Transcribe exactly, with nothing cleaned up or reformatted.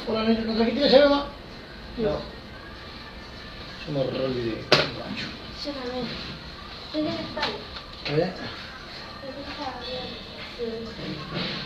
Hola, ¿no trajiste la llave, mamá? No. Yo me olvidé. Yo también. Yo ya está. ¿Eh? Yo estaba bien.